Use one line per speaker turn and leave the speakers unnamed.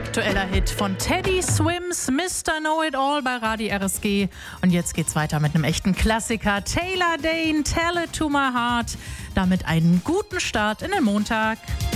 aktueller Hit von Teddy Swims, Mr. Know-It-All bei Radio RSG. Und jetzt geht's weiter mit einem echten Klassiker. Taylor Dayne, Tell It to My Heart. Damit einen guten Start in den Montag.